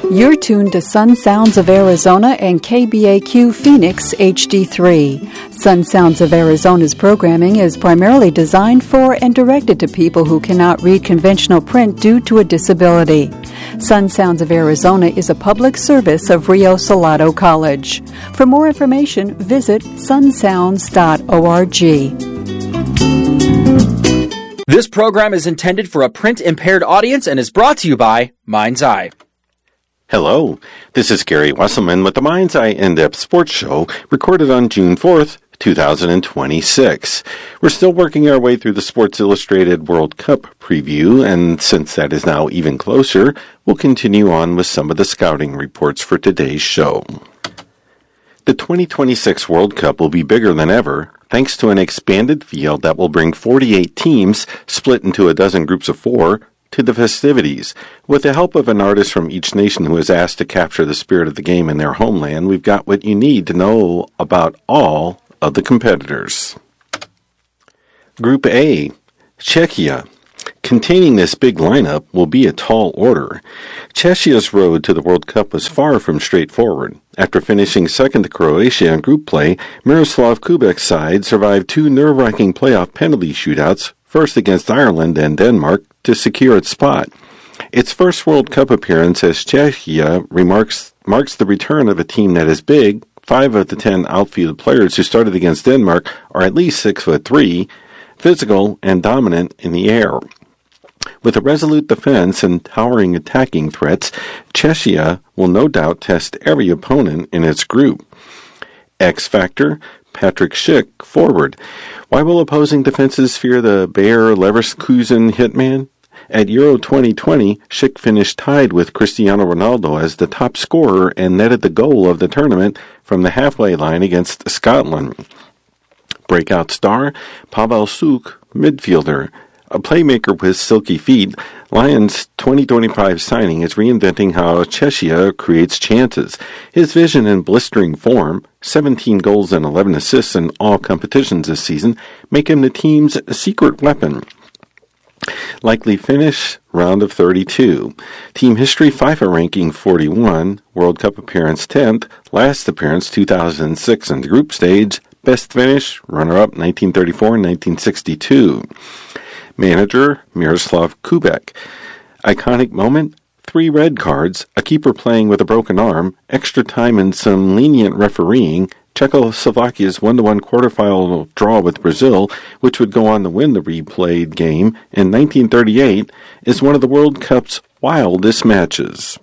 You're tuned to Sun Sounds of Arizona and KBAQ Phoenix HD3. Sun Sounds of Arizona's programming is primarily designed for and directed to people who cannot read conventional print due to a disability. Sun Sounds of Arizona is a public service of Rio Salado College. For more information, visit sunsounds.org. This program is intended for a print-impaired audience and is brought to you by Mind's Eye. Hello, this is Gary Wesselman with the Mind's Eye In-Depth Sports Show, recorded on June 4th, 2026. We're still working our way through the Sports Illustrated World Cup preview, and since that is now even closer, we'll continue on with some of the scouting reports for today's show. The 2026 World Cup will be bigger than ever, thanks to an expanded field that will bring 48 teams, split into a dozen groups of 4, to the festivities. With the help of an artist from each nation who is asked to capture the spirit of the game in their homeland, we've got what you need to know about all of the competitors. Group A, Czechia. Containing this big lineup will be a tall order. Czechia's road to the World Cup was far from straightforward. After finishing second to Croatia in group play, Miroslav Kubek's side survived 2 nerve-wracking playoff penalty shootouts, first against Ireland and Denmark, to secure its spot. Its first World Cup appearance as Czechia marks the return of a team that is big. 5 of the 10 outfield players who started against Denmark are at least 6'3", physical and dominant in the air. With a resolute defense and towering attacking threats, Czechia will no doubt test every opponent in its group. X Factor, Patrick Schick, forward. Why will opposing defenses fear the Bayer Leverkusen hitman? At Euro 2020, Schick finished tied with Cristiano Ronaldo as the top scorer and netted the goal of the tournament from the halfway line against Scotland. Breakout star, Pavel Suk, midfielder. A playmaker with silky feet, Lions' 2025 signing is reinventing how Czechia creates chances. His vision and blistering form, 17 goals and 11 assists in all competitions this season, make him the team's secret weapon. Likely finish, round of 32. Team history, FIFA ranking 41, World Cup appearance 10th, last appearance 2006 in the group stage, best finish, runner-up 1934 and 1962. Manager, Miroslav Kubek. Iconic moment, 3 red cards, a keeper playing with a broken arm, extra time and some lenient refereeing. Czechoslovakia's 1-1 quarterfinal draw with Brazil, which would go on to win the replayed game in 1938, is one of the World Cup's wildest matches.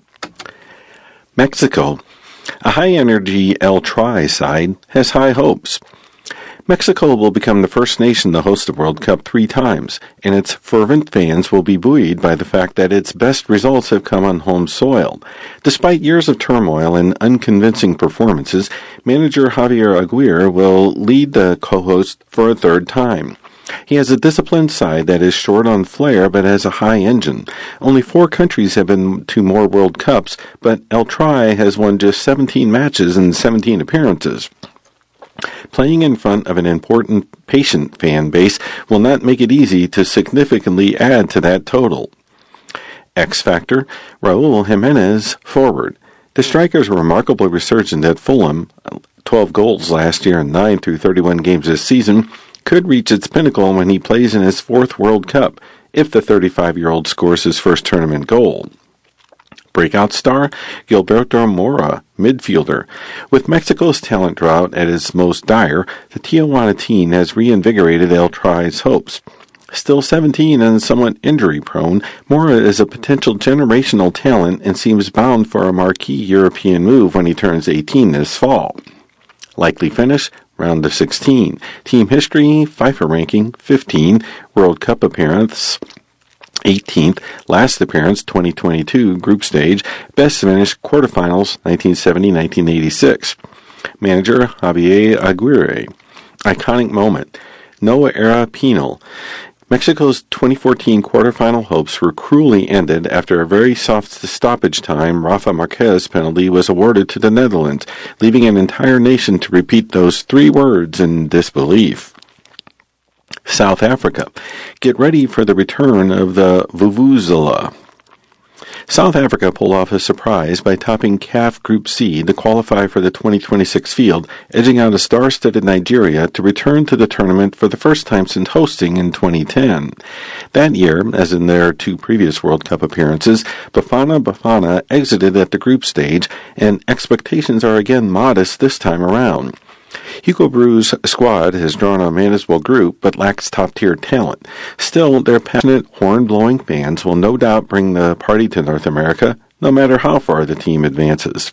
Mexico. A high-energy El Tri side has high hopes. Mexico will become the first nation to host the World Cup 3 times, and its fervent fans will be buoyed by the fact that its best results have come on home soil. Despite years of turmoil and unconvincing performances, manager Javier Aguirre will lead the co-host for a 3rd time. He has a disciplined side that is short on flair but has a high engine. Only 4 countries have been to more World Cups, but El Tri has won just 17 matches and 17 appearances. Playing in front of an important, patient fan base will not make it easy to significantly add to that total. X Factor, Raul Jimenez, forward. The striker's remarkable resurgence at Fulham, 12 goals last year and 9 through 31 games this season, could reach its pinnacle when he plays in his 4th World Cup, if the 35-year-old scores his first tournament goal. Breakout star, Gilberto Mora, midfielder. With Mexico's talent drought at its most dire, the Tijuana team has reinvigorated El Tri's hopes. Still 17 and somewhat injury-prone, Mora is a potential generational talent and seems bound for a marquee European move when he turns 18 this fall. Likely finish, round of 16. Team history, FIFA ranking 15, World Cup appearance 18th, last appearance 2022 group stage, best finish quarterfinals 1970-1986. Manager Javier Aguirre. Iconic moment, Noah era penal. Mexico's 2014 quarterfinal hopes were cruelly ended after a very soft stoppage time Rafa Marquez penalty was awarded to the Netherlands, leaving an entire nation to repeat those 3 words in disbelief. South Africa. Get ready for the return of the Vuvuzela. South Africa pulled off a surprise by topping CAF Group C to qualify for the 2026 field, edging out a star-studded Nigeria to return to the tournament for the first time since hosting in 2010. That year, as in their two previous World Cup appearances, Bafana Bafana exited at the group stage, and expectations are again modest this time around. Hugo Brou's squad has drawn a manageable group but lacks top-tier talent. Still, their passionate, horn-blowing fans will no doubt bring the party to North America, no matter how far the team advances.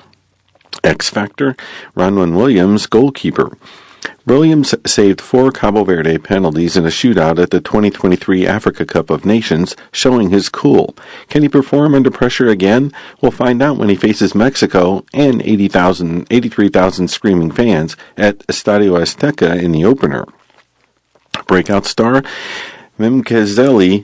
X Factor, Ronwen Williams, goalkeeper. Williams saved 4 Cabo Verde penalties in a shootout at the 2023 Africa Cup of Nations, showing his cool. Can he perform under pressure again? We'll find out when he faces Mexico and 83,000 screaming fans at Estadio Azteca in the opener. Breakout star, Mimkezeli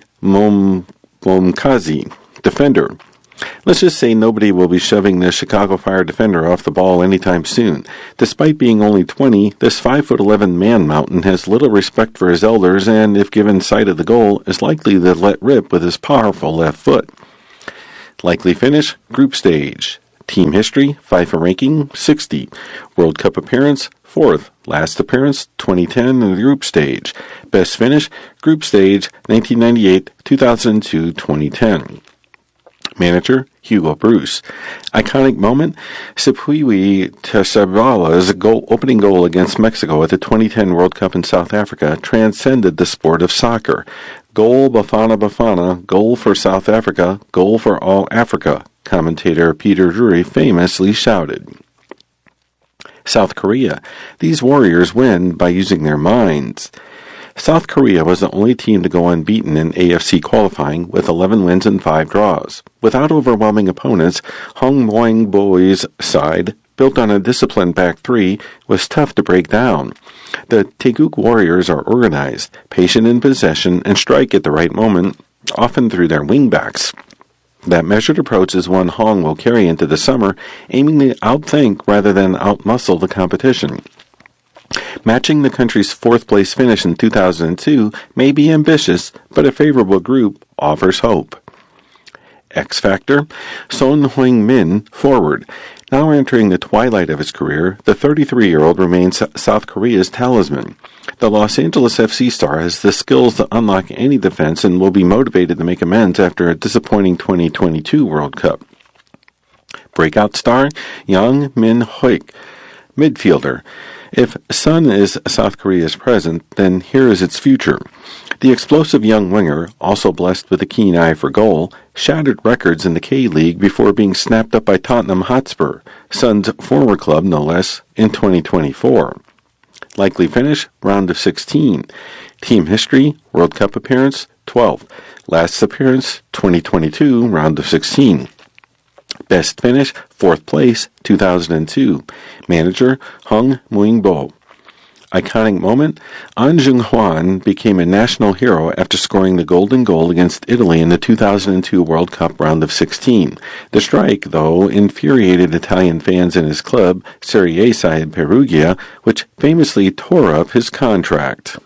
Momkazi, defender. Let's just say nobody will be shoving the Chicago Fire defender off the ball anytime soon. Despite being only 20, this 5'11" man-mountain has little respect for his elders and, if given sight of the goal, is likely to let rip with his powerful left foot. Likely finish, group stage. Team history, FIFA ranking, 60. World Cup appearance, 4th. Last appearance, 2010 in the group stage. Best finish, group stage, 1998, 2002, 2010. Manager, Hugo Bruce. Iconic moment, Sipuiwi Tesabala's opening goal against Mexico at the 2010 World Cup in South Africa transcended the sport of soccer. Goal Bafana Bafana, goal for South Africa, goal for all Africa, commentator Peter Drury famously shouted. South Korea. These warriors win by using their minds. South Korea was the only team to go unbeaten in AFC qualifying with 11 wins and 5 draws. Without overwhelming opponents, Hong Moing-boi's side, built on a disciplined back three, was tough to break down. The Taeguk Warriors are organized, patient in possession, and strike at the right moment, often through their wingbacks. That measured approach is one Hong will carry into the summer, aiming to outthink rather than outmuscle the competition. Matching the country's 4th-place finish in 2002 may be ambitious, but a favorable group offers hope. X Factor, Son Heung-min, forward. Now entering the twilight of his career, the 33-year-old remains South Korea's talisman. The Los Angeles FC star has the skills to unlock any defense and will be motivated to make amends after a disappointing 2022 World Cup. Breakout star, Yang Min-hoik, midfielder. If Sun is South Korea's present, then here is its future. The explosive young winger, also blessed with a keen eye for goal, shattered records in the K-League before being snapped up by Tottenham Hotspur, Sun's former club no less, in 2024. Likely finish, round of 16. Team history, World Cup appearance, 12th. Last appearance, 2022, round of 16. Best finish, 4th place, 2002. Manager, Hong Moing-bo. Iconic moment, An Jung-hwan became a national hero after scoring the golden goal against Italy in the 2002 World Cup round of 16. The strike, though, infuriated Italian fans in his club, Serie A side Perugia, which famously tore up his contract.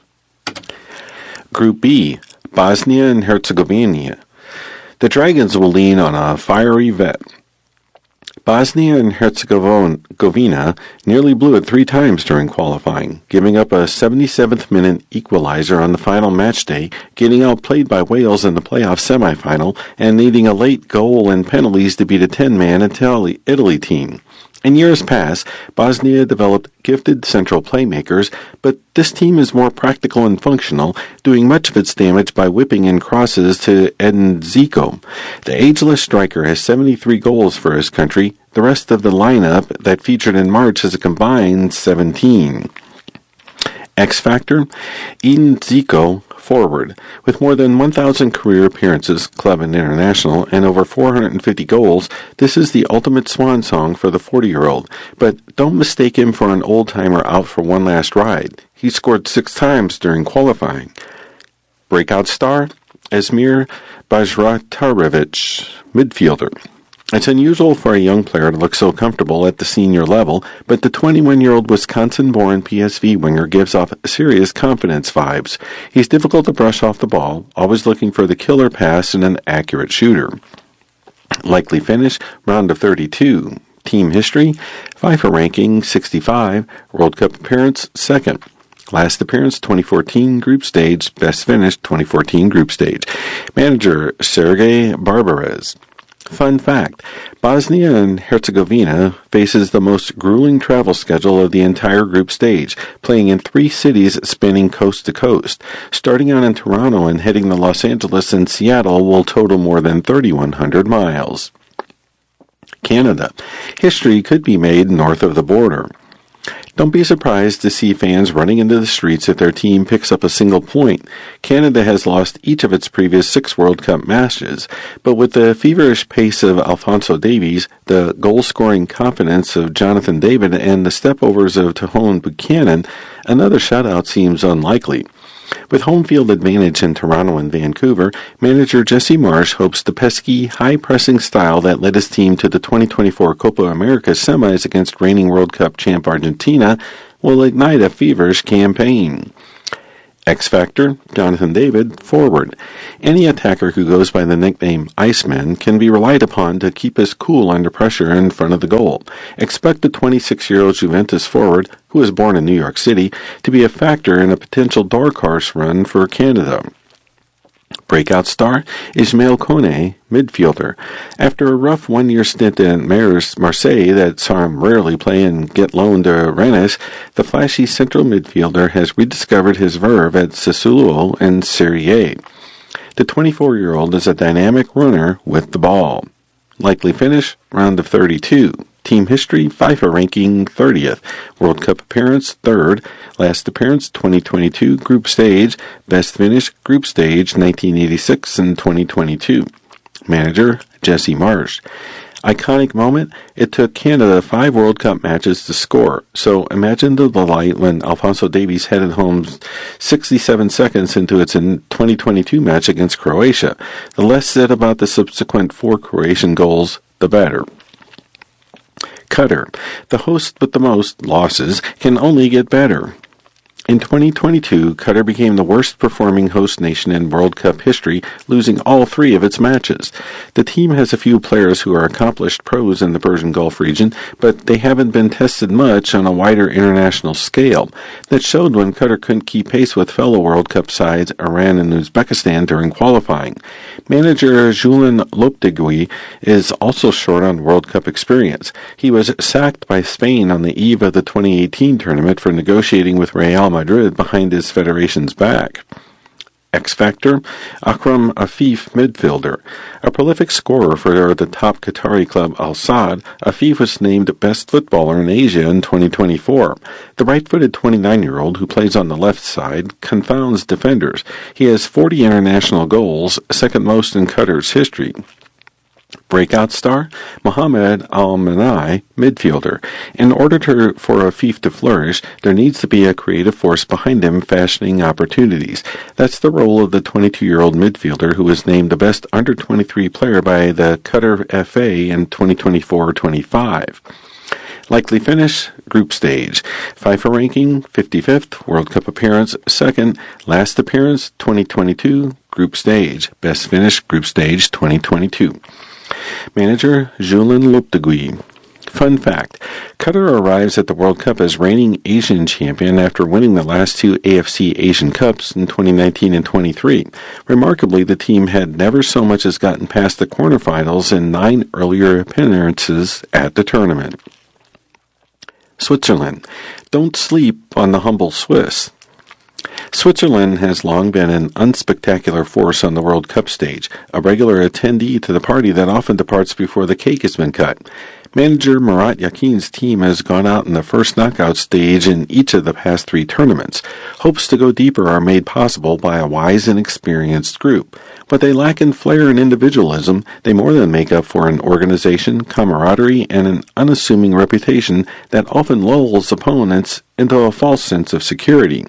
Group B, Bosnia and Herzegovina. The Dragons will lean on a fiery vet. Bosnia and Herzegovina nearly blew it 3 times during qualifying, giving up a 77th-minute equalizer on the final match day, getting outplayed by Wales in the playoff semifinal, and needing a late goal and penalties to beat a 10-man Italy team. In years past, Bosnia developed gifted central playmakers, but this team is more practical and functional, doing much of its damage by whipping in crosses to Edin Zico. The ageless striker has 73 goals for his country. The rest of the lineup that featured in March has a combined 17. X Factor, Edin Zico, forward. With more than 1,000 career appearances, club and international, and over 450 goals, this is the ultimate swan song for the 40-year-old. But don't mistake him for an old-timer out for one last ride. He scored 6 times during qualifying. Breakout star, Esmir Bajratarevic, midfielder. It's unusual for a young player to look so comfortable at the senior level, but the 21-year-old Wisconsin-born PSV winger gives off serious confidence vibes. He's difficult to brush off the ball, always looking for the killer pass and an accurate shooter. Likely finish, round of 32. Team history, FIFA ranking 65, World Cup appearance 2nd. Last appearance 2014 group stage, best finish 2014 group stage. Manager Sergei Barbarez. Fun fact, Bosnia and Herzegovina faces the most grueling travel schedule of the entire group stage, playing in 3 cities spanning coast to coast. Starting out in Toronto and heading to Los Angeles and Seattle will total more than 3,100 miles. Canada. History could be made north of the border. Don't be surprised to see fans running into the streets if their team picks up a single point. Canada has lost each of its previous 6 World Cup matches, but with the feverish pace of Alphonso Davies, the goal-scoring confidence of Jonathan David, and the step-overs of Tejon Buchanan, another shutout seems unlikely. With home field advantage in Toronto and Vancouver, manager Jesse Marsh hopes the pesky, high-pressing style that led his team to the 2024 Copa America semis against reigning World Cup champ Argentina will ignite a feverish campaign. X Factor, Jonathan David, forward. Any attacker who goes by the nickname Iceman can be relied upon to keep his cool under pressure in front of the goal. Expect the 26-year-old Juventus forward, who was born in New York City, to be a factor in a potential dark horse run for Canada. Breakout star, Ismail Kone, midfielder. After a rough one-year stint at Marseille that saw him rarely play and get loaned to Rennes, the flashy central midfielder has rediscovered his verve at Sassuolo and Serie A. The 24-year-old is a dynamic runner with the ball. Likely finish, round of 32. Team history, FIFA ranking 30th. World Cup appearance, 3rd. Last appearance, 2022 group stage. Best finish, group stage, 1986 and 2022. Manager, Jesse Marsh. Iconic moment, it took Canada 5 World Cup matches to score. So imagine the delight when Alphonso Davies headed home 67 seconds into its 2022 match against Croatia. The less said about the subsequent 4 Croatian goals, the better. Qatar, the host with the most losses, can only get better. In 2022, Qatar became the worst-performing host nation in World Cup history, losing all 3 of its matches. The team has a few players who are accomplished pros in the Persian Gulf region, but they haven't been tested much on a wider international scale. That showed when Qatar couldn't keep pace with fellow World Cup sides Iran and Uzbekistan during qualifying. Manager Julen Lopetegui is also short on World Cup experience. He was sacked by Spain on the eve of the 2018 tournament for negotiating with Real Madrid behind his federation's back. X Factor, Akram Afif, midfielder. A prolific scorer for the top Qatari club Al Sadd, Afif was named best footballer in Asia in 2024. The right-footed 29-year-old who plays on the left side confounds defenders. He has 40 international goals, second most in Qatar's history. Breakout star, Mohamed Al-Manai, midfielder. In order for Afif to flourish, there needs to be a creative force behind him fashioning opportunities. That's the role of the 22-year-old midfielder who was named the best under-23 player by the Qatar FA in 2024-25. Likely finish, group stage. FIFA ranking, 55th. World Cup appearance, 2nd. Last appearance, 2022. Group stage. Best finish, group stage, 2022. Manager, Julen Lopetegui. Fun fact, Qatar arrives at the World Cup as reigning Asian champion after winning the last 2 AFC Asian Cups in 2019 and 23. Remarkably, the team had never so much as gotten past the quarterfinals in 9 earlier appearances at the tournament. Switzerland. Don't sleep on the humble Swiss. Switzerland has long been an unspectacular force on the World Cup stage, a regular attendee to the party that often departs before the cake has been cut. Manager Murat Yakin's team has gone out in the first knockout stage in each of the past 3 tournaments. Hopes to go deeper are made possible by a wise and experienced group. What they lack in flair and individualism, they more than make up for in organization, camaraderie, and an unassuming reputation that often lulls opponents into a false sense of security.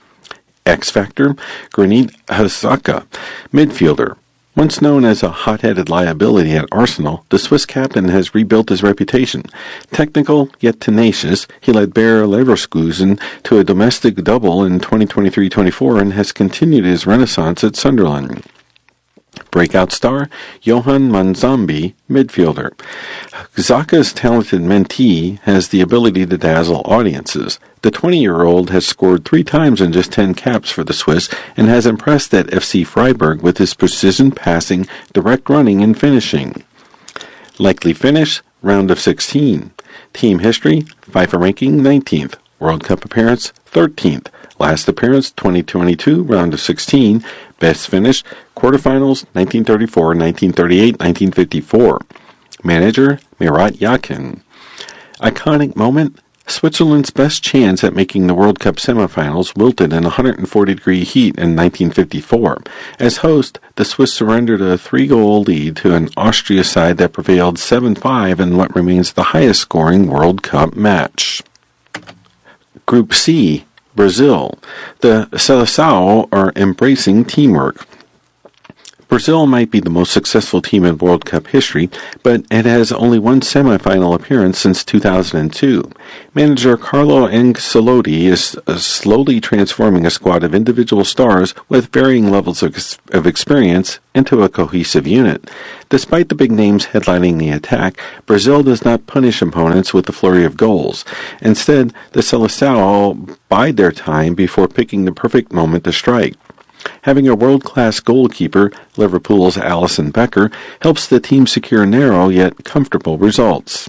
X Factor, Granit Xhaka, midfielder. Once known as a hot-headed liability at Arsenal, the Swiss captain has rebuilt his reputation. Technical, yet tenacious, he led Bayer Leverkusen to a domestic double in 2023-24 and has continued his renaissance at Sunderland. Breakout star, Johan Manzambi, midfielder. Xhaka's talented mentee has the ability to dazzle audiences. The 20-year-old has scored 3 times in just 10 caps for the Swiss and has impressed at FC Freiburg with his precision passing, direct running, and finishing. Likely finish, round of 16. Team history, FIFA ranking 19th. World Cup appearance, 13th. Last appearance, 2022, round of 16. Best finish, quarterfinals, 1934, 1938, 1954. Manager, Murat Yakin. Iconic moment, Switzerland's best chance at making the World Cup semifinals wilted in 140-degree heat in 1954. As host, the Swiss surrendered a 3-goal lead to an Austria side that prevailed 7-5 in what remains the highest-scoring World Cup match. Group C, Brazil. The Seleção are embracing teamwork. Brazil might be the most successful team in World Cup history, but it has only one semifinal appearance since 2002. Manager Carlo Ancelotti is slowly transforming a squad of individual stars with varying levels of experience into a cohesive unit. Despite the big names headlining the attack, Brazil does not punish opponents with a flurry of goals. Instead, the Seleção bide their time before picking the perfect moment to strike. Having a world-class goalkeeper, Liverpool's Alisson Becker, helps the team secure narrow yet comfortable results.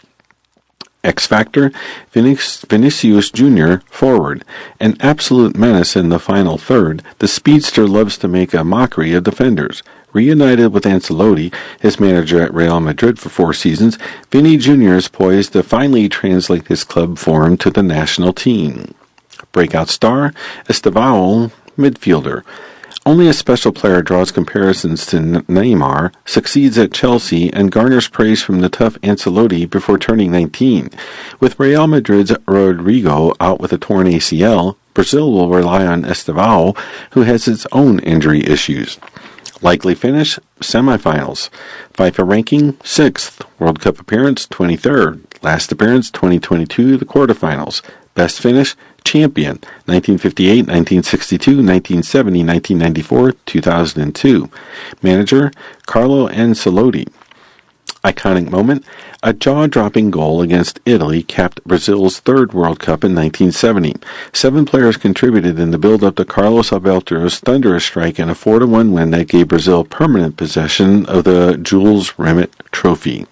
X Factor, Vinicius Jr., forward. An absolute menace in the final third, the speedster loves to make a mockery of defenders. Reunited with Ancelotti, his manager at Real Madrid for 4 seasons, Vinny Jr. is poised to finally translate his club form to the national team. Breakout star, Estevão, midfielder. Only a special player draws comparisons to Neymar, succeeds at Chelsea, and garners praise from the tough Ancelotti before turning 19. With Real Madrid's Rodrigo out with a torn ACL, Brazil will rely on Estevão, who has its own injury issues. Likely finish, semifinals. FIFA ranking, 6th. World Cup appearance, 23rd. Last appearance, 2022, the quarterfinals. Best finish, champion, 1958, 1962, 1970, 1994, 2002. Manager, Carlo Ancelotti. Iconic moment, a jaw-dropping goal against Italy capped Brazil's 3rd World Cup in 1970. 7 players contributed in the build-up to Carlos Alberto's thunderous strike and a 4-1 win that gave Brazil permanent possession of the Jules Rimet Trophy.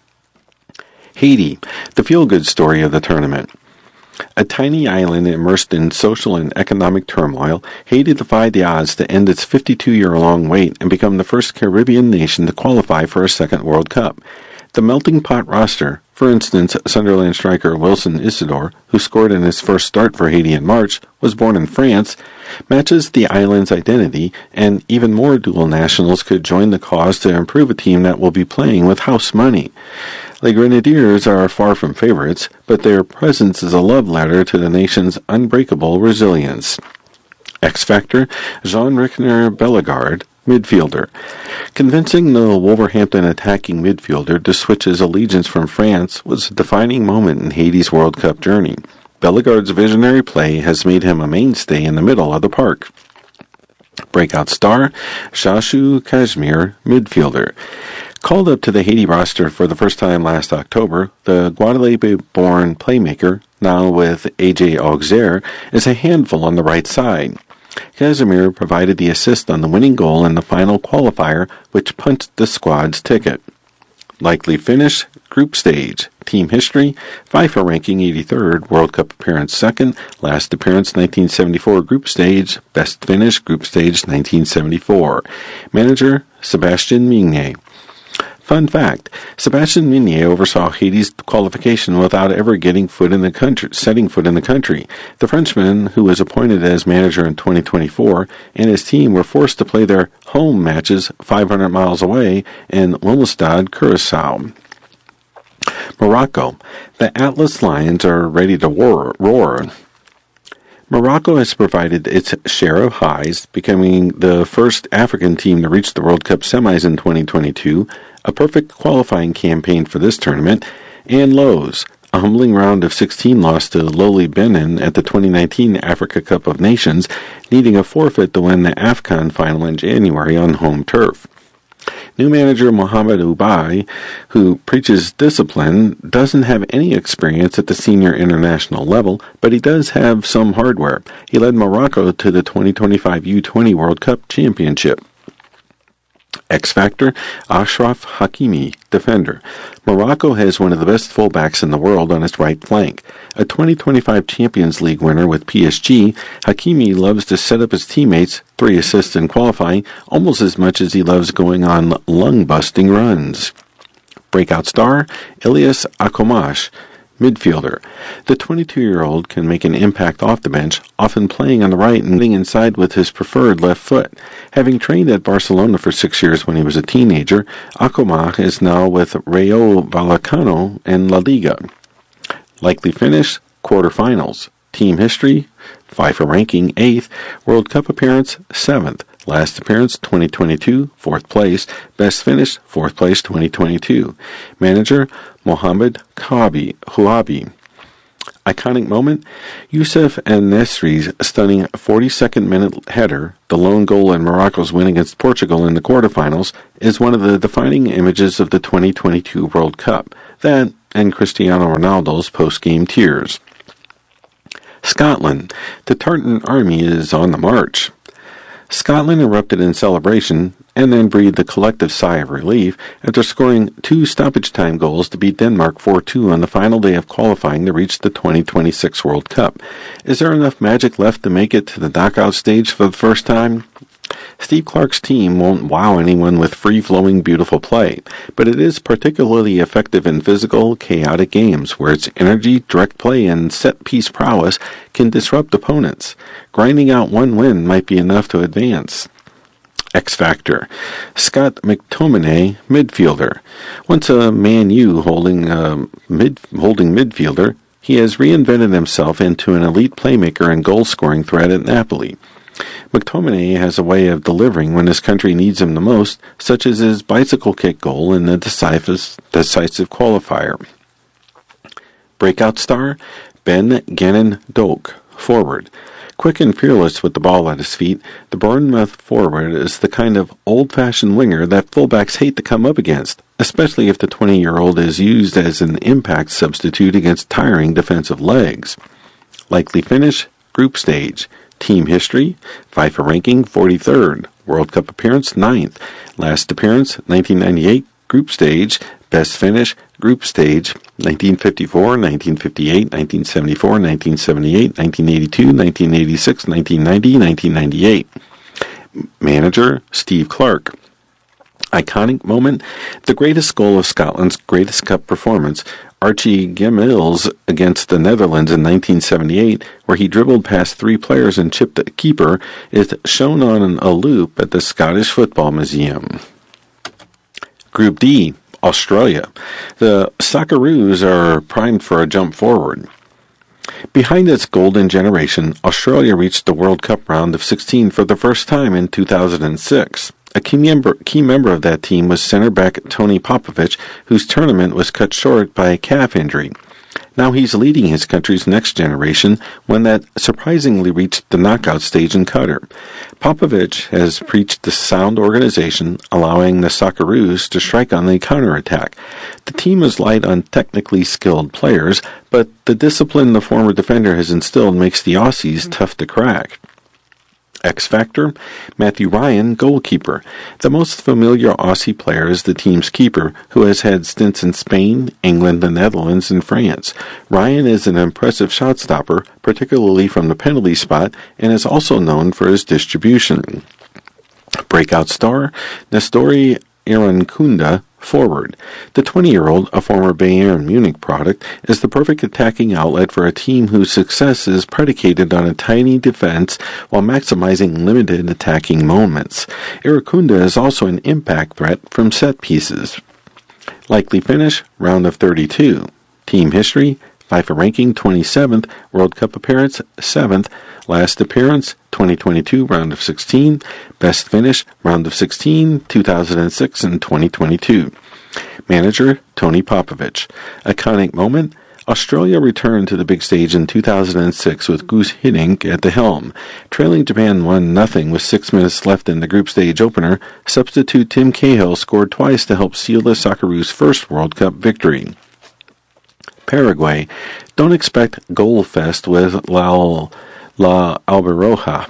Haiti, the feel-good story of the tournament. A tiny island immersed in social and economic turmoil, Haiti defied the odds to end its 52-year-long wait and become the first Caribbean nation to qualify for a 2nd World Cup. The melting pot roster, for instance, Sunderland striker Wilson Isidore, who scored in his first start for Haiti in March, was born in France, matches the island's identity, and even more dual nationals could join the cause to improve a team that will be playing with house money. Les Grenadiers are far from favorites, but their presence is a love letter to the nation's unbreakable resilience. X Factor, Jean-Richner Bellegarde, midfielder. Convincing the Wolverhampton attacking midfielder to switch his allegiance from France was a defining moment in Haiti's World Cup journey. Bellegarde's visionary play has made him a mainstay in the middle of the park. Breakout star, Shashu Kashmir, midfielder. Called up to the Haiti roster for the first time last October, the Guadeloupe-born playmaker, now with AJ Auxerre, is a handful on the right side. Casimir provided the assist on the winning goal in the final qualifier, which punched the squad's ticket. Likely finish, group stage. Team history, FIFA ranking 83rd, World Cup appearance 2nd, last appearance 1974 group stage, best finish group stage 1974. Manager, Sébastien Migné. Fun fact, Sébastien Migné oversaw Haiti's qualification without ever setting foot in the country. The Frenchman, who was appointed as manager in 2024, and his team were forced to play their home matches 500 miles away in Willemstad, Curaçao. Morocco. The Atlas Lions are ready to roar. Morocco has provided its share of highs, becoming the first African team to reach the World Cup semis in 2022, a perfect qualifying campaign for this tournament, and lows, a humbling round of 16 loss to lowly Benin at the 2019 Africa Cup of Nations, needing a forfeit to win the AFCON final in January on home turf. New manager Mohamed Ubay, who preaches discipline, doesn't have any experience at the senior international level, but he does have some hardware. He led Morocco to the 2025 U20 World Cup Championship. X Factor, Achraf Hakimi, defender. Morocco has one of the best fullbacks in the world on its right flank. A 2025 Champions League winner with PSG, Hakimi loves to set up his teammates, 3 assists in qualifying, almost as much as he loves going on lung-busting runs. Breakout star, Ilyas Akomash, midfielder. The 22-year-old can make an impact off the bench, often playing on the right and moving inside with his preferred left foot. Having trained at Barcelona for 6 years when he was a teenager, Akomash is now with Rayo Vallecano in La Liga. Likely finish, quarterfinals. Team history, FIFA ranking 8th, World Cup appearance 7th. Last appearance, 2022, 4th place. Best finish, 4th place, 2022. Manager, Mohamed Houabi. Iconic moment, Youssef En-Nesyri's stunning 42nd minute header, the lone goal in Morocco's win against Portugal in the quarterfinals, is one of the defining images of the 2022 World Cup. That, and Cristiano Ronaldo's post-game tears. Scotland. The Tartan Army is on the march. Scotland erupted in celebration and then breathed a collective sigh of relief after scoring 2 stoppage-time goals to beat Denmark 4-2 on the final day of qualifying to reach the 2026 World Cup. Is there enough magic left to make it to the knockout stage for the first time? Steve Clark's team won't wow anyone with free-flowing, beautiful play, but it is particularly effective in physical, chaotic games where its energy, direct play, and set-piece prowess can disrupt opponents. Grinding out one win might be enough to advance. X Factor. Scott McTominay, midfielder. Once a Man U holding midfielder, he has reinvented himself into an elite playmaker and goal-scoring threat at Napoli. McTominay has a way of delivering when his country needs him the most, such as his bicycle kick goal in the decisive qualifier. Breakout star, Ben Gannon Doak, forward. Quick and fearless with the ball at his feet, the Bournemouth forward is the kind of old-fashioned winger that fullbacks hate to come up against, especially if the 20-year-old is used as an impact substitute against tiring defensive legs. Likely finish, group stage. Team history, FIFA ranking 43rd, World Cup appearance 9th, last appearance 1998, group stage, best finish, group stage 1954, 1958, 1974, 1978, 1982, 1986, 1990, 1998. Manager, Steve Clark. Iconic moment, the greatest goal of Scotland's greatest cup performance, Archie Gemmill against the Netherlands in 1978, where he dribbled past 3 players and chipped the keeper, is shown on a loop at the Scottish Football Museum. Group D, Australia. The Socceroos are primed for a jump forward. Behind its golden generation, Australia reached the World Cup round of 16 for the first time in 2006. A key member of that team was center-back Tony Popovic, whose tournament was cut short by a calf injury. Now he's leading his country's next generation, one that surprisingly reached the knockout stage in Qatar. Popovic has preached the sound organization, allowing the Socceroos to strike on the counterattack. The team is light on technically skilled players, but the discipline the former defender has instilled makes the Aussies tough to crack. X Factor, Matthew Ryan, goalkeeper. The most familiar Aussie player is the team's keeper, who has had stints in Spain, England, the Netherlands, and France. Ryan is an impressive shot stopper, particularly from the penalty spot, and is also known for his distribution. Breakout star, Nestori Irankunda, forward. The 20-year-old, a former Bayern Munich product, is the perfect attacking outlet for a team whose success is predicated on a tiny defense while maximizing limited attacking moments. Irankunda is also an impact threat from set pieces. Likely finish, round of 32. Team history, FIFA ranking 27th, World Cup appearance 7th, last appearance 2022, round of 16, best finish, round of 16, 2006, and 2022. Manager, Tony Popovic. Iconic moment, Australia returned to the big stage in 2006 with Guus Hiddink at the helm. Trailing Japan 1-0 with 6 minutes left in the group stage opener, substitute Tim Cahill scored twice to help seal the Socceroos' first World Cup victory. Paraguay. Don't expect goal fest with La Albiroja.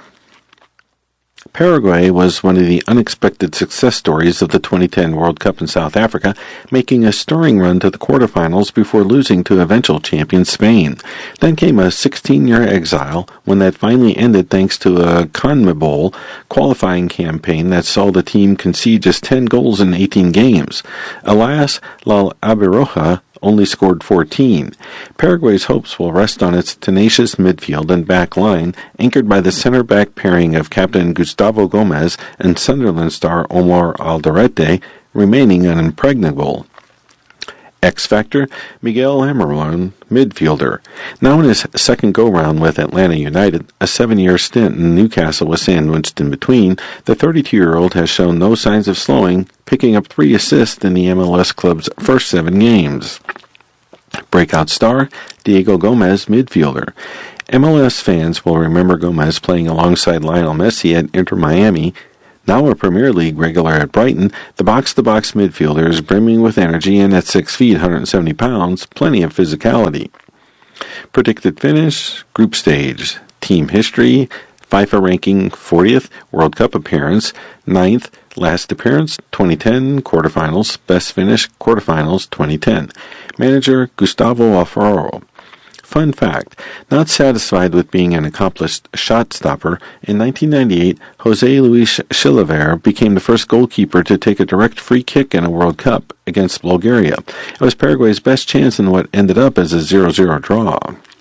Paraguay was one of the unexpected success stories of the 2010 World Cup in South Africa, making a stirring run to the quarterfinals before losing to eventual champion Spain. Then came a 16-year exile, when that finally ended thanks to a CONMEBOL qualifying campaign that saw the team concede just 10 goals in 18 games. Alas, La Albiroja only scored 14. Paraguay's hopes will rest on its tenacious midfield and back line, anchored by the center-back pairing of captain Gustavo Gomez and Sunderland star Omar Alderete, remaining unimpregnable. X-Factor, Miguel Almiron, midfielder. Now in his second go-round with Atlanta United, a 7-year stint in Newcastle was sandwiched in between, the 32-year-old has shown no signs of slowing, picking up 3 assists in the MLS club's first 7 games. Breakout star, Diego Gomez, midfielder. MLS fans will remember Gomez playing alongside Lionel Messi at Inter Miami. Now a Premier League regular at Brighton, the box-to-box midfielder is brimming with energy and at 6 feet, 170 pounds, plenty of physicality. Predicted finish, group stage. Team history, FIFA ranking 40th, World Cup appearance, 9th, last appearance, 2010, quarterfinals, best finish, quarterfinals, 2010. Manager, Gustavo Alfaro. Fun fact, not satisfied with being an accomplished shot stopper, in 1998, José Luis Chilavert became the first goalkeeper to take a direct free kick in a World Cup against Bulgaria. It was Paraguay's best chance in what ended up as a 0-0 draw.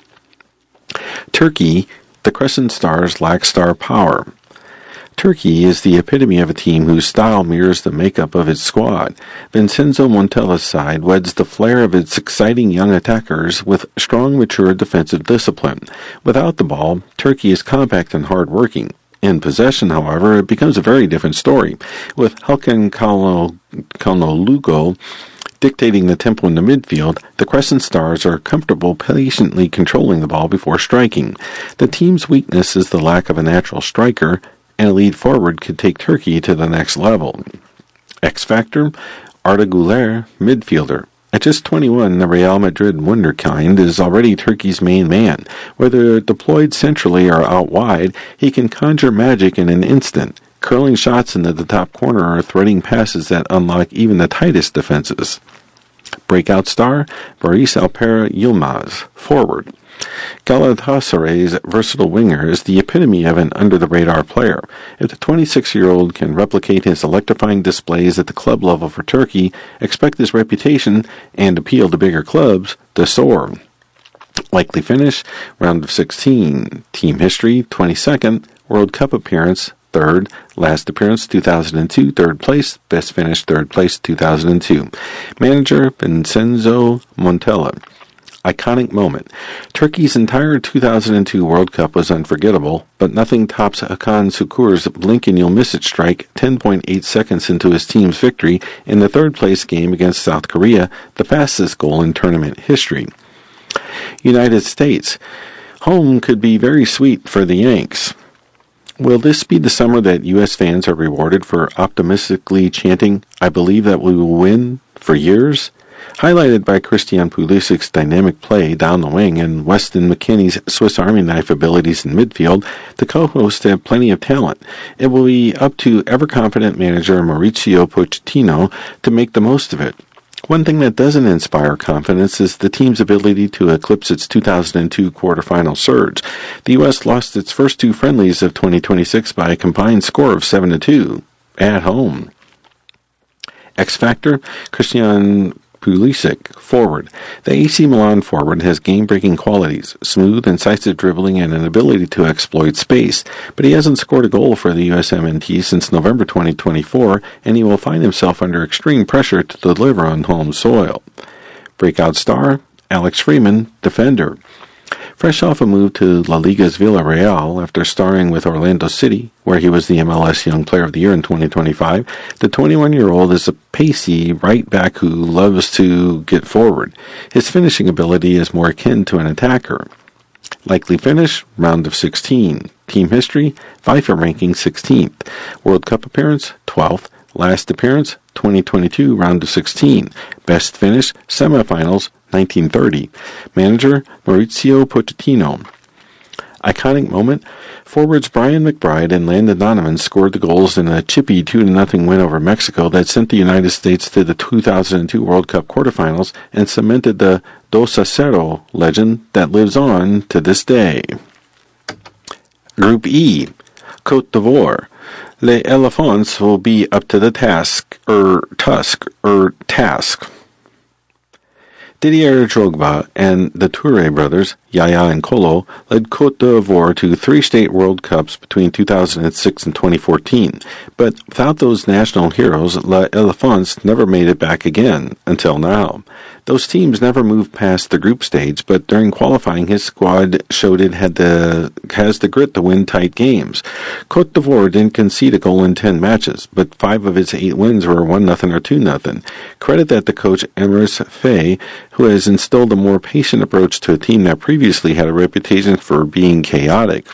Turkey, the Crescent Stars lack star power. Turkey is the epitome of a team whose style mirrors the makeup of its squad. Vincenzo Montella's side weds the flair of its exciting young attackers with strong, mature defensive discipline. Without the ball, Turkey is compact and hard-working. In possession, however, it becomes a very different story, with Hakan Çalhanoğlu dictating the tempo in the midfield. The Crescent Stars are comfortable patiently controlling the ball before striking. The team's weakness is the lack of a natural striker, and a lead forward could take Turkey to the next level. X-Factor, Arda Güler, midfielder. At just 21, the Real Madrid wunderkind is already Turkey's main man. Whether deployed centrally or out wide, he can conjure magic in an instant, curling shots into the top corner or threading passes that unlock even the tightest defenses. Breakout star, Barış Alper Yılmaz, forward. Galatasaray's versatile winger is the epitome of an under-the-radar player. If the 26-year-old can replicate his electrifying displays at the club level for Turkey, expect his reputation and appeal to bigger clubs to soar. Likely finish, round of 16. Team history, 22nd. World Cup appearance, 3rd. Last appearance, 2002. 3rd place. Best finish, 3rd place, 2002. Manager, Vincenzo Montella. Iconic moment. Turkey's entire 2002 World Cup was unforgettable, but nothing tops Hakan Şükür's blink-and-you'll-miss-it strike 10.8 seconds into his team's victory in the third-place game against South Korea, the fastest goal in tournament history. United States. Home could be very sweet for the Yanks. Will this be the summer that U.S. fans are rewarded for optimistically chanting, "I believe that we will win," for years? Highlighted by Christian Pulisic's dynamic play down the wing and Weston McKennie's Swiss Army knife abilities in midfield, the co-hosts have plenty of talent. It will be up to ever-confident manager Mauricio Pochettino to make the most of it. One thing that doesn't inspire confidence is the team's ability to eclipse its 2002 quarterfinal surge. The U.S. lost its first 2 friendlies of 2026 by a combined score of 7-2 at home. X-Factor, Christian Pulisic, forward. The AC Milan forward has game-breaking qualities, smooth, incisive dribbling, and an ability to exploit space, but he hasn't scored a goal for the USMNT since November 2024, and he will find himself under extreme pressure to deliver on home soil. Breakout star, Alex Freeman, defender. Fresh off a move to La Liga's Villarreal after starring with Orlando City, where he was the MLS Young Player of the Year in 2025, the 21-year-old is a pacey right back who loves to get forward. His finishing ability is more akin to an attacker. Likely finish, round of 16. Team history, FIFA ranking 16th. World Cup appearance, 12th. Last appearance, 2022, round of 16. Best finish, semifinals, 1930. Manager, Mauricio Pochettino. Iconic moment, forwards Brian McBride and Landon Donovan scored the goals in a chippy 2-0 win over Mexico that sent the United States to the 2002 World Cup quarterfinals and cemented the 2-0 legend that lives on to this day. Group E, Côte d'Ivoire. Les Elephants will be up to the task. Didier Drogba and the Touré brothers, Yaya and Kolo, led Côte d'Ivoire to 3 state World Cups between 2006 and 2014. But without those national heroes, Les Elephants never made it back again, until now. Those teams never moved past the group stage, but during qualifying his squad showed it has the grit to win tight games. Côte d'Ivoire didn't concede a goal in 10 matches, but 5 of its 8 wins were 1-0 or 2-0. Credit that to coach Emerse Faé, who has instilled a more patient approach to a team that previously had a reputation for being chaotic.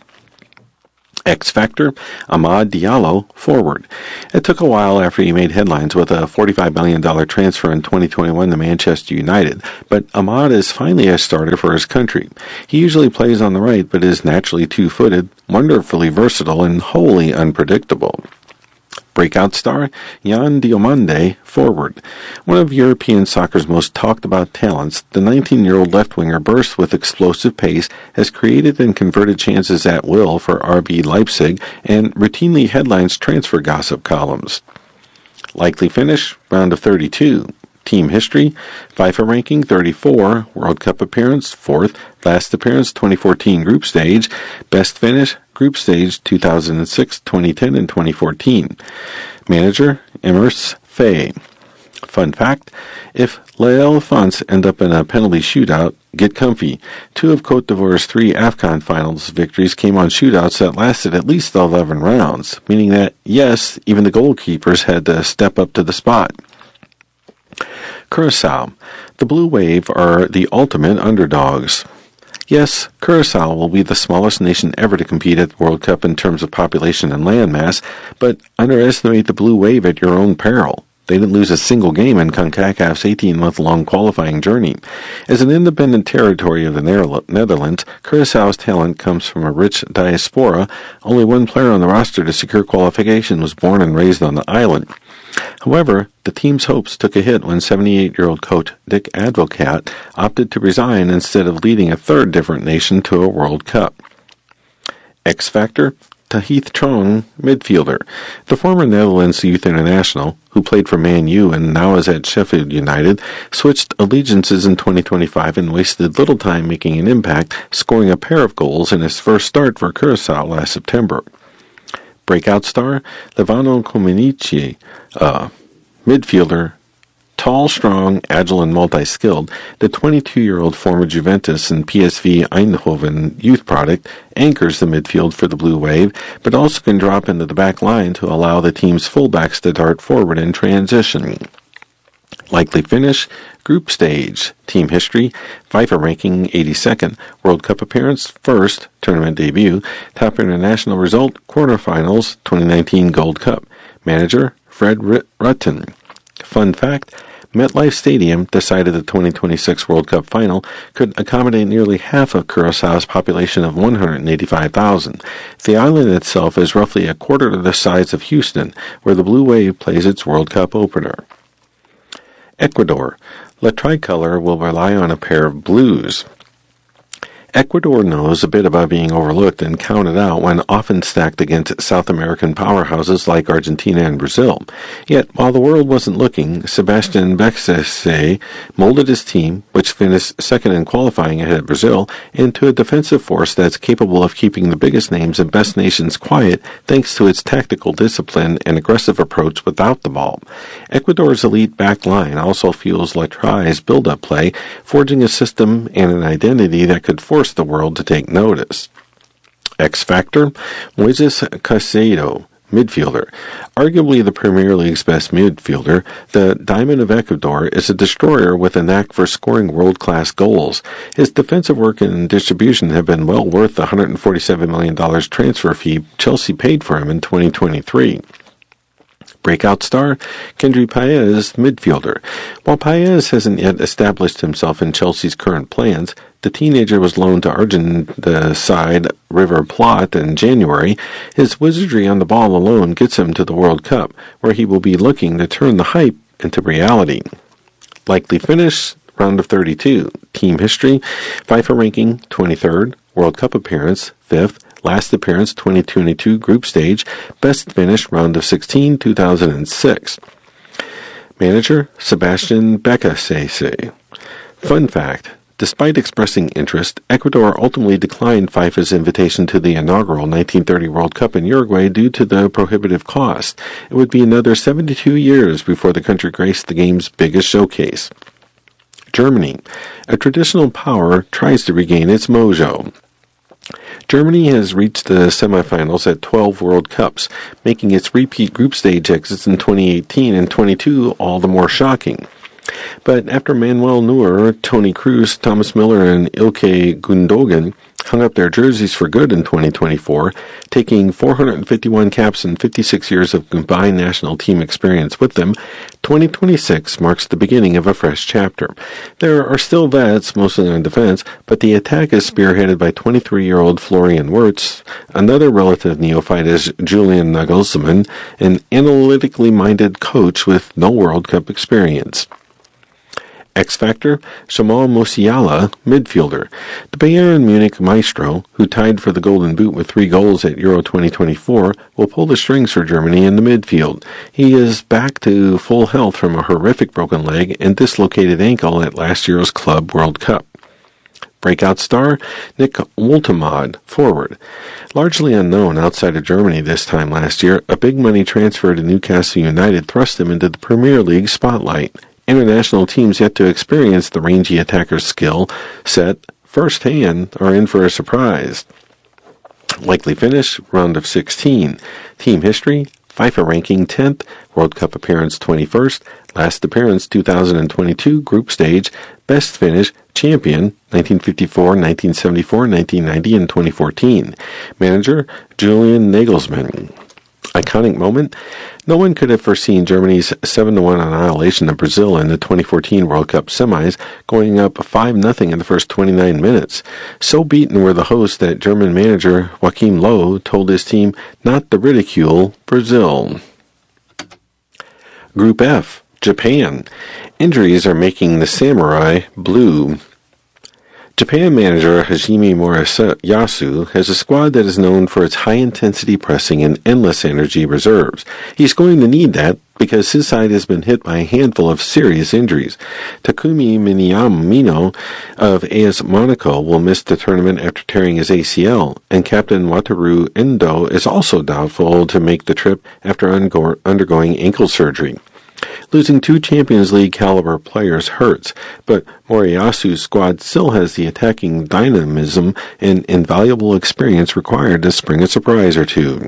X Factor, Amad Diallo, forward. It took a while after he made headlines with a $45 million transfer in 2021 to Manchester United, but Amad is finally a starter for his country. He usually plays on the right, but is naturally two-footed, wonderfully versatile, and wholly unpredictable. Breakout star, Jan Diomande, forward. One of European soccer's most talked about talents, the 19-year-old left-winger bursts with explosive pace, has created and converted chances at will for RB Leipzig, and routinely headlines transfer gossip columns. Likely finish, round of 32. Team history, FIFA ranking 34, World Cup appearance 4th, last appearance 2014 group stage, best finish group stage 2006, 2010, and 2014. Manager, Emerse Faé. Fun fact, if Les Elephants end up in a penalty shootout, get comfy. 2 of Côte d'Ivoire's 3 AFCON finals victories came on shootouts that lasted at least 11 rounds, meaning that, yes, even the goalkeepers had to step up to the spot. Curaçao. The Blue Wave are the ultimate underdogs. Yes, Curaçao will be the smallest nation ever to compete at the World Cup in terms of population and landmass, but underestimate the Blue Wave at your own peril. They didn't lose a single game in CONCACAF's 18-month-long qualifying journey. As an independent territory of the Netherlands, Curaçao's talent comes from a rich diaspora. Only one player on the roster to secure qualification was born and raised on the island. However, the team's hopes took a hit when 78-year-old coach Dick Advocaat opted to resign instead of leading a third different nation to a World Cup. X Factor, Tahith Chong, midfielder. The former Netherlands youth international, who played for Man U and now is at Sheffield United, switched allegiances in 2025 and wasted little time making an impact, scoring a pair of goals in his first start for Curaçao last September. Breakout star, Levano Comenici, midfielder, tall, strong, agile, and multi-skilled. The 22-year-old former Juventus and PSV Eindhoven youth product anchors the midfield for the Blue Wave, but also can drop into the back line to allow the team's fullbacks to dart forward in transition. Likely finish, group stage. Team history, FIFA ranking 82nd, World Cup appearance 1st, tournament debut, top international result, quarterfinals, 2019 Gold Cup. Manager, Fred Rutten. Fun fact, MetLife Stadium, decided the 2026 World Cup final, could accommodate nearly half of Curaçao's population of 185,000. The island itself is roughly a quarter of the size of Houston, where the Blue Wave plays its World Cup opener. Ecuador. La Tricolor will rely on a pair of blues. Ecuador knows a bit about being overlooked and counted out when often stacked against South American powerhouses like Argentina and Brazil. Yet, while the world wasn't looking, Sebastian Becese molded his team, which finished second in qualifying ahead of Brazil, into a defensive force that's capable of keeping the biggest names and best nations quiet thanks to its tactical discipline and aggressive approach without the ball. Ecuador's elite back line also fuels La Tri's build-up play, forging a system and an identity that could force forced the world to take notice. X Factor, Moises Caicedo, midfielder. Arguably the Premier League's best midfielder, the Diamond of Ecuador is a destroyer with a knack for scoring world-class goals. His defensive work and distribution have been well worth the $147 million transfer fee Chelsea paid for him in 2023. Breakout star, Kendry Páez, midfielder. While Páez hasn't yet established himself in Chelsea's current plans, the teenager was loaned to Argentine side River Plate in January. His wizardry on the ball alone gets him to the World Cup, where he will be looking to turn the hype into reality. Likely finish, round of 32. Team history, FIFA ranking, 23rd. World Cup appearance, 5th. Last appearance, 2022 group stage. Best finish, round of 16, 2006. Manager, Sebastian Becasese. Fun fact, despite expressing interest, Ecuador ultimately declined FIFA's invitation to the inaugural 1930 World Cup in Uruguay due to the prohibitive cost. It would be another 72 years before the country graced the game's biggest showcase. Germany, a traditional power, tries to regain its mojo. Germany has reached the semifinals at 12 World Cups, making its repeat group stage exits in 2018 and 22 all the more shocking. But after Manuel Neuer, Toni Kroos, Thomas Müller, and Ilkay Gundogan hung up their jerseys for good in 2024, taking 451 caps and 56 years of combined national team experience with them, 2026 marks the beginning of a fresh chapter. There are still vets, mostly on defense, but the attack is spearheaded by 23-year-old Florian Wirtz. Another relative neophyte is Julian Nagelsmann, an analytically minded coach with no World Cup experience. X Factor, Jamal Musiala, midfielder. The Bayern Munich maestro, who tied for the Golden Boot with 3 goals at Euro 2024, will pull the strings for Germany in the midfield. He is back to full health from a horrific broken leg and dislocated ankle at last year's Club World Cup. Breakout star, Nick Woltemade, forward. Largely unknown outside of Germany this time last year, a big money transfer to Newcastle United thrust him into the Premier League spotlight. International teams yet to experience the rangy attacker's skill set firsthand are in for a surprise. Likely finish, round of 16. Team history, FIFA ranking 10th, World Cup appearance 21st, last appearance 2022 group stage, best finish, champion 1954, 1974, 1990, and 2014. Manager, Julian Nagelsmann. Iconic moment? No one could have foreseen Germany's 7-1 annihilation of Brazil in the 2014 World Cup semis, going up 5-0 in the first 29 minutes. So beaten were the hosts that German manager Joachim Löw told his team not to ridicule Brazil. Group F, Japan. Injuries are making the samurai blue. Japan manager Hajime Moriyasu has a squad that is known for its high-intensity pressing and endless energy reserves. He's going to need that because his side has been hit by a handful of serious injuries. Takumi Minamino of AS Monaco will miss the tournament after tearing his ACL, and Captain Wataru Endo is also doubtful to make the trip after undergoing ankle surgery. Losing 2 Champions League caliber players hurts, but Moriyasu's squad still has the attacking dynamism and invaluable experience required to spring a surprise or two.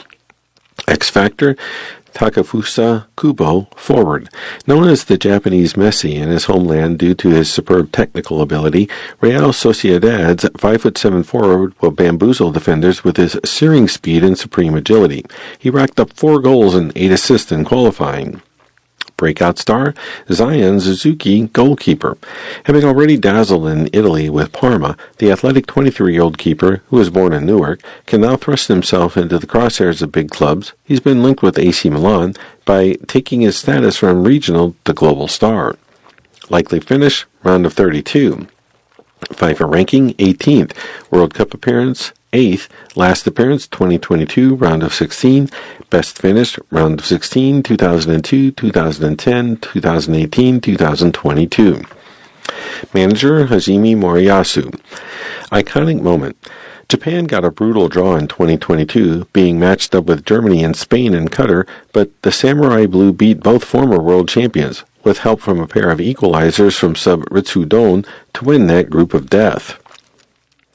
X Factor, Takefusa Kubo, forward. Known as the Japanese Messi in his homeland due to his superb technical ability, Real Sociedad's 5'7" forward will bamboozle defenders with his searing speed and supreme agility. He racked up 4 goals and 8 assists in qualifying. Breakout star, Zion Suzuki, goalkeeper. Having already dazzled in Italy with Parma, the athletic 23-year-old keeper, who was born in Newark, can now thrust himself into the crosshairs of big clubs. He's been linked with AC Milan by taking his status from regional to global star. Likely finish, round of 32. FIFA ranking, 18th. World Cup appearance, 8th. Last appearance, 2022, round of 16. Best finish, round of 16, 2002, 2010, 2018, 2022. Manager, Hajime Moriyasu. Iconic moment. Japan got a brutal draw in 2022, being matched up with Germany and Spain in Qatar, but the Samurai Blue beat both former world champions, with help from a pair of equalizers from sub Ritsu Don, to win that group of death.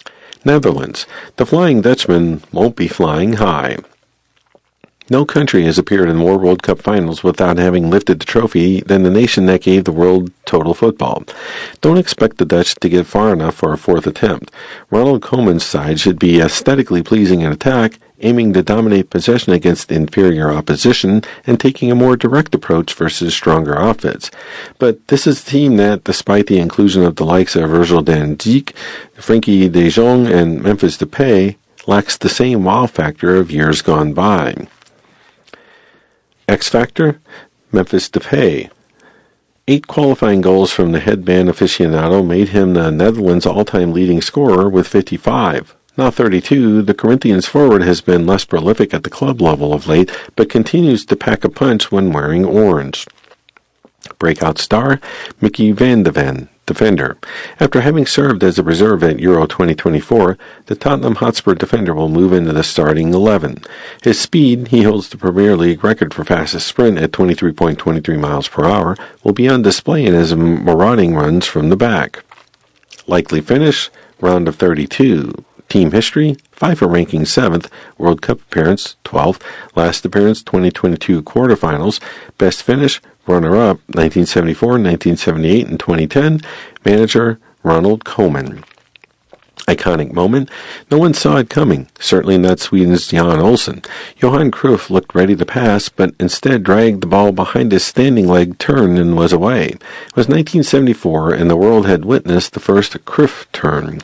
Netherlands. The Flying Dutchman won't be flying high. No country has appeared in more World Cup finals without having lifted the trophy than the nation that gave the world total football. Don't expect the Dutch to get far enough for a fourth attempt. Ronald Koeman's side should be aesthetically pleasing in attack, aiming to dominate possession against inferior opposition and taking a more direct approach versus stronger offense. But this is a team that, despite the inclusion of the likes of Virgil van Dijk, Frenkie de Jong, and Memphis Depay, lacks the same wow factor of years gone by. X Factor, Memphis Depay. 8 qualifying goals from the headband aficionado made him the Netherlands' all-time leading scorer with 55. Now 32, the Corinthians forward has been less prolific at the club level of late, but continues to pack a punch when wearing orange. Breakout star, Mickey van de Ven, defender. After having served as a reserve at Euro 2024, the Tottenham Hotspur defender will move into the starting 11. His speed, he holds the Premier League record for fastest sprint at 23.23 miles per hour, will be on display in his marauding runs from the back. Likely finish, round of 32. Team history, FIFA ranking 7th, World Cup appearance 12th, last appearance 2022 quarterfinals, best finish, runner-up 1974, 1978, and 2010, manager Ronald Koeman. Iconic moment, no one saw it coming, certainly not Sweden's Jan Olsson. Johan Cruyff looked ready to pass, but instead dragged the ball behind his standing leg turn and was away. It was 1974, and the world had witnessed the first Cruyff turn.